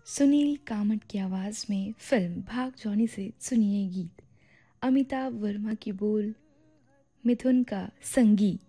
सुनील कामत की आवाज़ में फिल्म भाग जॉनी से सुनिए गीत। अमिताभ वर्मा की बोल, मिथुन का संगीत।